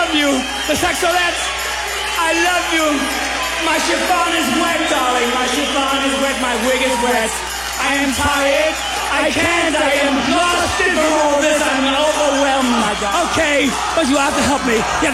love you. The Saxolettes, I love you. My chiffon is wet, darling. My chiffon is wet. My wig is wet. I am tired. I can't. I am exhausted from all this. I'm overwhelmed. Okay, but you have to help me.